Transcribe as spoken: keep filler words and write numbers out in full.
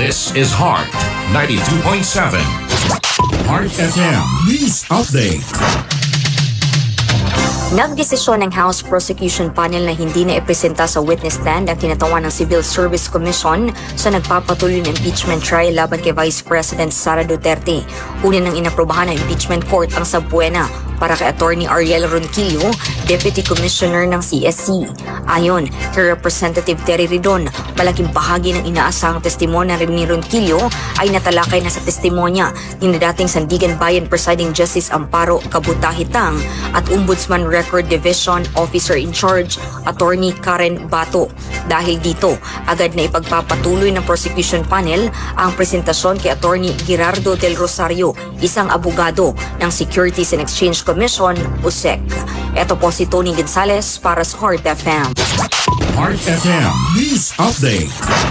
This is Heart ninety-two point seven. Heart F M News Update. Nagdesisyon ng House Prosecution Panel na hindi na ipresenta sa witness stand ang kinatawan ng Civil Service Commission sa nagpapatuloy ng impeachment trial laban kay Vice President Sara Duterte. Una nang inaprobahan ng impeachment court ang subpoena para kay Attorney Ariel Ronquillo, Deputy Commissioner ng C S C. Ayon kay Representative Terry Ridon, malaking bahagi ng inaasahang testimonya ni Ronquillo ay natalakay na sa testimonya ni dating Sandigan Bayan Presiding Justice Amparo Kabutahitang at Ombudsman Record Division Officer in Charge, Attorney Karen Bato. Dahil dito, agad na ipagpapatuloy ng prosecution panel ang presentasyon kay Attorney Gerardo Del Rosario, isang abogado ng Securities and Exchange Commission o S E C. Ito po si Tony Gonzales para sa Heart F M. Heart F M News Update.